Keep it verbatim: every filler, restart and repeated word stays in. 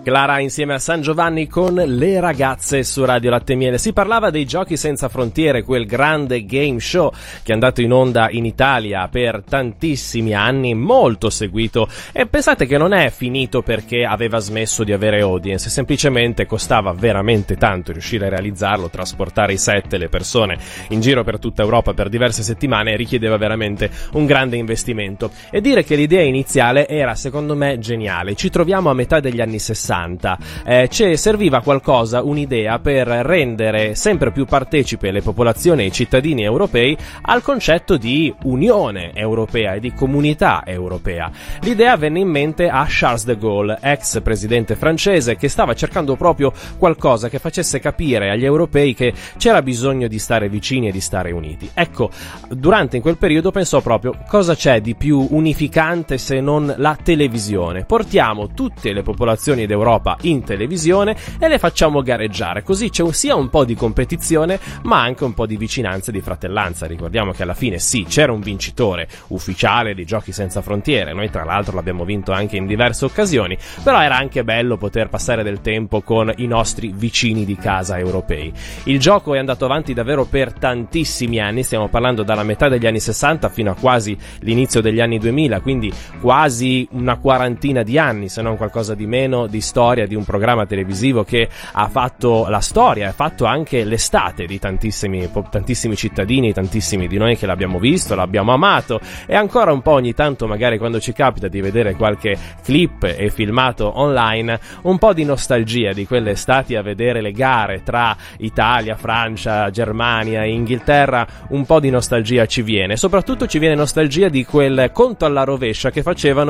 Clara insieme a San Giovanni con Le ragazze su Radio Latte e Miele. Si parlava dei Giochi Senza Frontiere, quel grande game show che è andato in onda in Italia per tantissimi anni, molto seguito, e pensate che non è finito perché aveva smesso di avere audience, semplicemente costava veramente tanto riuscire a realizzarlo, trasportare i set e le persone in giro per tutta Europa per diverse settimane richiedeva veramente un grande investimento. E dire che l'idea iniziale era secondo me geniale. Ci troviamo a metà degli anni sessanta. Eh, ci serviva qualcosa, un'idea per rendere sempre più partecipe le popolazioni e i cittadini europei al concetto di Unione Europea e di Comunità Europea. L'idea venne in mente a Charles de Gaulle, ex presidente francese, che stava cercando proprio qualcosa che facesse capire agli europei che c'era bisogno di stare vicini e di stare uniti. Ecco, durante in quel periodo pensò proprio: cosa c'è di più unificante se non la televisione? Portiamo tutte le popolazioni d'Europa in televisione e le facciamo gareggiare, così c'è sia un po' di competizione ma anche un po' di vicinanza e di fratellanza. Ricordiamo che alla fine sì, c'era un vincitore ufficiale di Giochi Senza Frontiere, noi tra l'altro l'abbiamo vinto anche in diverse occasioni, però era anche bello poter passare del tempo con i nostri vicini di casa europei. Il gioco è andato avanti davvero per tantissimi anni, stiamo parlando dalla metà degli anni sessanta fino a quasi l'inizio degli anni duemila, quindi quasi una quarantina di anni, se non qualcosa di meno, di storia di un programma televisivo che ha fatto la storia, ha fatto anche l'estate di tantissimi, tantissimi cittadini, tantissimi di noi che l'abbiamo visto, l'abbiamo amato, e ancora un po' ogni tanto, magari quando ci capita di vedere qualche clip e filmato online, un po' di nostalgia di quelle estati a vedere le gare tra Italia, Francia, Germania e Inghilterra, un po' di nostalgia ci viene, soprattutto ci viene nostalgia di quel conto alla rovescia che facevano